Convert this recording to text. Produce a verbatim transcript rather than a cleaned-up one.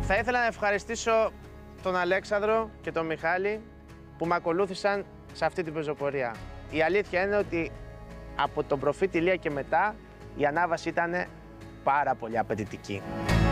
Θα ήθελα να ευχαριστήσω τον Αλέξανδρο και τον Μιχάλη που με ακολούθησαν σε αυτή την πεζοπορία. Η αλήθεια είναι ότι από τον προφήτη Ηλία και μετά η ανάβαση ήταν πάρα πολύ απαιτητική.